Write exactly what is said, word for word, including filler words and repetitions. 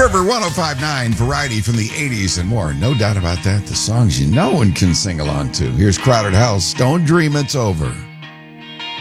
River one oh five point nine, variety from the eighties and more. No doubt about that. The songs you know and can sing along to. Here's Crowded House. Don't dream it's over.